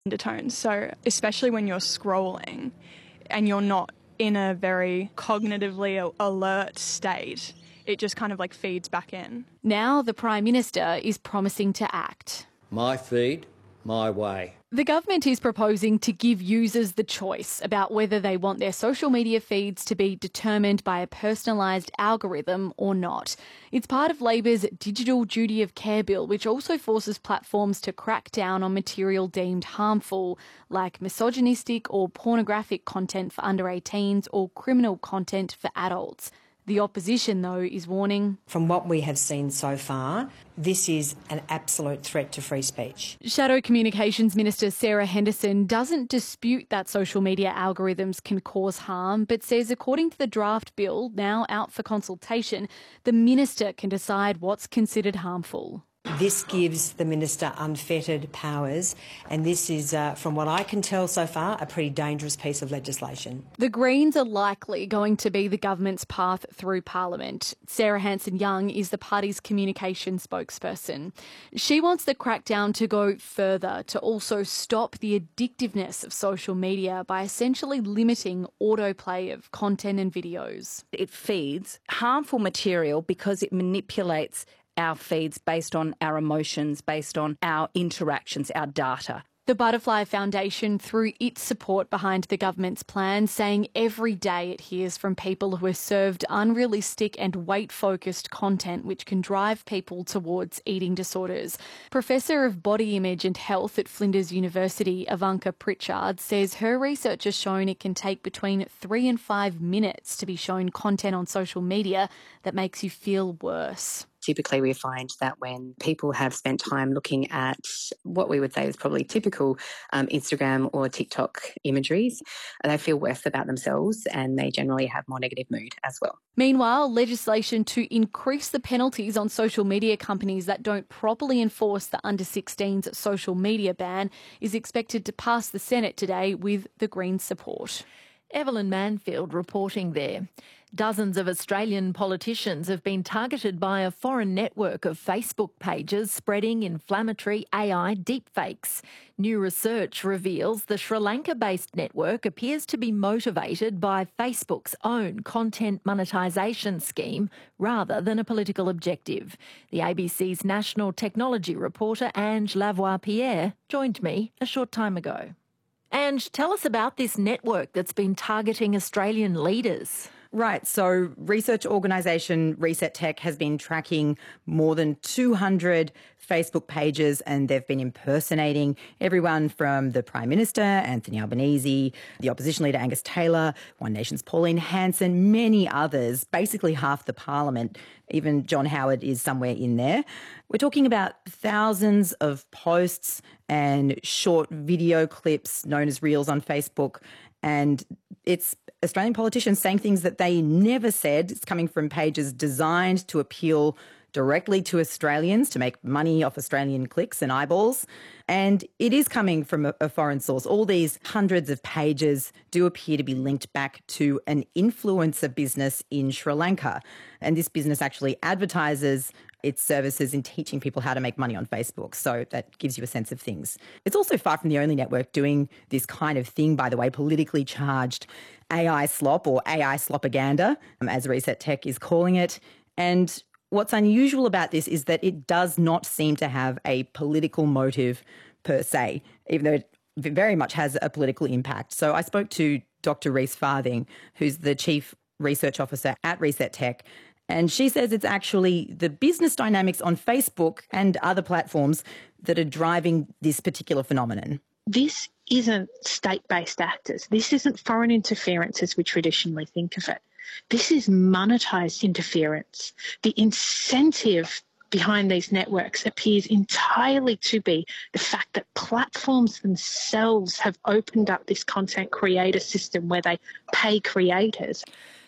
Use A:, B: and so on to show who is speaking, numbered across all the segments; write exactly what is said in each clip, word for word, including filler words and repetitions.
A: undertones. So especially when you're scrolling and you're not in a very cognitively alert state, it just kind of like feeds back in.
B: Now the Prime Minister is promising to act.
C: My feed, my way.
B: The government is proposing to give users the choice about whether they want their social media feeds to be determined by a personalised algorithm or not. It's part of Labor's Digital Duty of Care Bill, which also forces platforms to crack down on material deemed harmful, like misogynistic or pornographic content for under eighteens or criminal content for adults. The opposition, though, is warning.
D: From what we have seen so far, this is an absolute threat to free speech.
B: Shadow Communications Minister Sarah Henderson doesn't dispute that social media algorithms can cause harm, but says according to the draft bill, now out for consultation, the minister can decide what's considered harmful.
D: This gives the minister unfettered powers, and this is, uh, from what I can tell so far, a pretty dangerous piece of legislation.
B: The Greens are likely going to be the government's path through Parliament. Sarah Hanson-Young is the party's communication spokesperson. She wants the crackdown to go further, to also stop the addictiveness of social media by essentially limiting autoplay of content and videos.
E: It feeds harmful material because it manipulates our feeds based on our emotions, based on our interactions, our data.
B: The Butterfly Foundation threw its support behind the government's plan, saying every day it hears from people who are served unrealistic and weight-focused content which can drive people towards eating disorders. Professor of Body Image and Health at Flinders University, Ivanka Pritchard, says her research has shown it can take between three and five minutes to be shown content on social media that makes you feel worse.
F: Typically, we find that when people have spent time looking at what we would say is probably typical um, Instagram or TikTok imageries, they feel worse about themselves and they generally have more negative mood as well.
B: Meanwhile, legislation to increase the penalties on social media companies that don't properly enforce the under sixteens social media ban is expected to pass the Senate today with the Greens' support.
G: Evelyn Manfield reporting there. Dozens of Australian politicians have been targeted by a foreign network of Facebook pages spreading inflammatory A I deepfakes. New research reveals the Sri Lanka-based network appears to be motivated by Facebook's own content monetisation scheme rather than a political objective. The A B C's national technology reporter Ange Lavoie-Pierre joined me a short time ago. Ange, tell us about this network that's been targeting Australian leaders.
H: Right. So research organisation Reset Tech has been tracking more than two hundred Facebook pages, and they've been impersonating everyone from the Prime Minister, Anthony Albanese, the opposition leader Angus Taylor, One Nation's Pauline Hanson, many others, basically half the parliament. Even John Howard is somewhere in there. We're talking about thousands of posts and short video clips known as Reels on Facebook, and it's Australian politicians saying things that they never said. It's coming from pages designed to appeal directly to Australians, to make money off Australian clicks and eyeballs. And it is coming from a, a foreign source. All these hundreds of pages do appear to be linked back to an influencer business in Sri Lanka. And this business actually advertises its services in teaching people how to make money on Facebook. So that gives you a sense of things. It's also far from the only network doing this kind of thing, by the way, politically charged A I slop or A I slopaganda, um, as Reset Tech is calling it. And what's unusual about this is that it does not seem to have a political motive per se, even though it very much has a political impact. So I spoke to Doctor Reese Farthing, who's the Chief Research Officer at Reset Tech, and she says it's actually the business dynamics on Facebook and other platforms that are driving this particular phenomenon.
I: This isn't state-based actors. This isn't foreign interference as we traditionally think of it. This is monetised interference. The incentive behind these networks appears entirely to be the fact that platforms themselves have opened up this content creator system where they pay creators.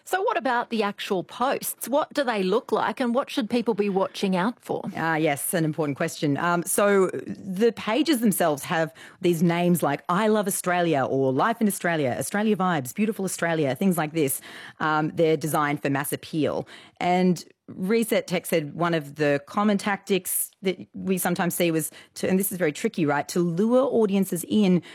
G: So what about the actual posts? What do they look like and what should people be watching out for?
H: Ah, yes, an important question. Um, so the pages themselves have these names like I Love Australia or Life in Australia, Australia Vibes, Beautiful Australia, things like this. Um, they're designed for mass appeal. And Reset Tech said one of the common tactics that we sometimes see was, to, and this is very tricky, right, to lure audiences in